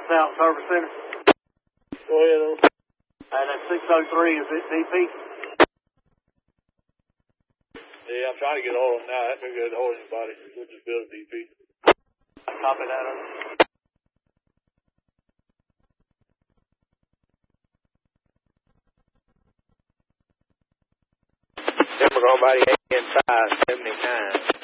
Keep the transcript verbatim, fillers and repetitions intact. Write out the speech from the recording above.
South Service Center. Go ahead. And that's six oh three, is it D P? Yeah, I'm trying to get a hold of him now. I haven't got a hold of anybody. We'll just build a D P. Copy that. Denver Body eight five seventy-nine.